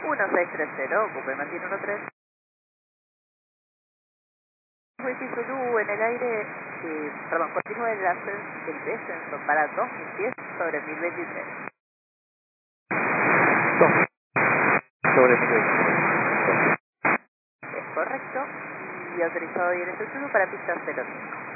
1630, ocupe, mantiene 13. Wifi Zulu en el aire, continúa el descenso para 2000 pies sobre 1023. 2000 sobre 1023. Es correcto, y autorizado ILS Zulu para pista 05.